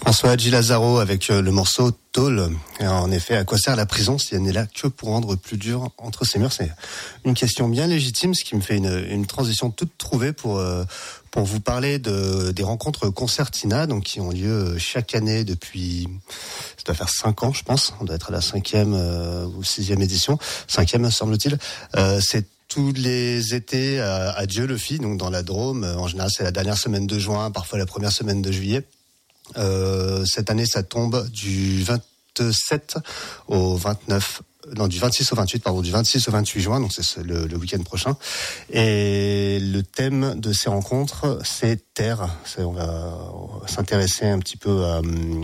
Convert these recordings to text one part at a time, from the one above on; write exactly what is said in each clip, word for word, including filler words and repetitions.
François Hadji Lazaro avec le morceau Tôle. En effet, à quoi sert la prison si elle n'est là que pour rendre plus dur entre ses murs? C'est une question bien légitime, ce qui me fait une, une transition toute trouvée pour euh, pour vous parler de des rencontres Concertina, donc qui ont lieu chaque année depuis, ça doit faire cinq ans, je pense. On doit être à la cinquième euh, ou sixième édition, cinquième me semble-t-il. Euh, c'est tous les étés à, à Dieu-le-Fit, donc dans la Drôme. En général, c'est la dernière semaine de juin, parfois la première semaine de juillet. Euh, cette année, ça tombe du vingt-sept au vingt-neuf, non, du vingt-six au vingt-huit, pardon, du vingt-six au vingt-huit juin, donc c'est le, le week-end prochain. Et le thème de ces rencontres, c'est Terre. C'est, on va s'intéresser un petit peu à,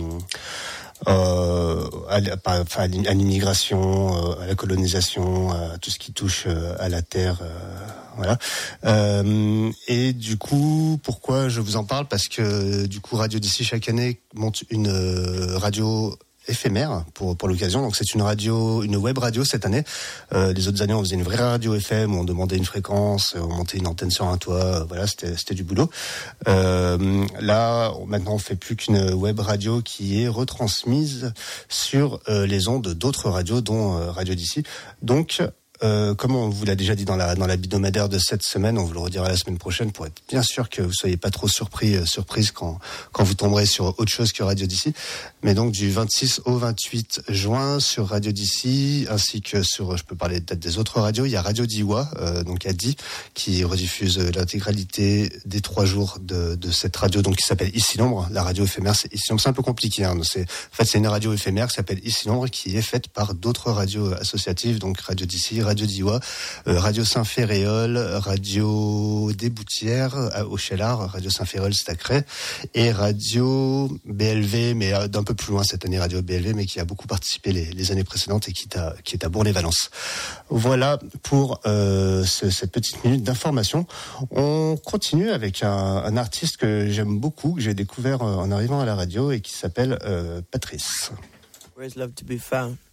euh, à, à, à l'immigration, à la colonisation, à tout ce qui touche à la terre. Voilà. Euh, et du coup, pourquoi je vous en parle? Parce que du coup, Radio d'ici chaque année monte une euh, radio éphémère pour pour l'occasion. Donc c'est une radio, une web radio cette année. Euh, les autres années, on faisait une vraie radio F M où on demandait une fréquence, on montait une antenne sur un toit. Voilà, c'était c'était du boulot. Euh, là, maintenant, on fait plus qu'une web radio qui est retransmise sur euh, les ondes d'autres radios, dont euh, Radio d'ici. Donc Euh, comme on vous l'a déjà dit dans la dans la hebdomadaire de cette semaine, on vous le redira la semaine prochaine pour être bien sûr que vous soyez pas trop surpris euh, surprise quand quand vous tomberez sur autre chose que Radio d'ici. Mais donc du vingt-six au vingt-huit juin sur Radio d'ici, ainsi que sur, je peux parler peut-être des autres radios, il y a Radio d'Iwa, euh, donc à Die, qui rediffuse l'intégralité des trois jours de de cette radio, donc qui s'appelle Ici l'ombre. La radio éphémère, c'est Ici l'ombre, c'est un peu compliqué. Hein, c'est en fait c'est une radio éphémère qui s'appelle Ici l'ombre, qui est faite par d'autres radios associatives, donc Radio d'ici, Radio d'Iwa, euh, Radio Saint-Ferréol, Radio des Boutières à Auchelard, Radio Saint-Ferréol Stacré, et Radio B L V, mais euh, d'un peu plus loin cette année, Radio B L V, mais qui a beaucoup participé les, les années précédentes et qui est à, qui est à Bourg-les-Valences. Voilà pour euh, ce, cette petite minute d'information. On continue avec un, un artiste que j'aime beaucoup, que j'ai découvert en arrivant à la radio et qui s'appelle euh, Patrice. Where's love to be found?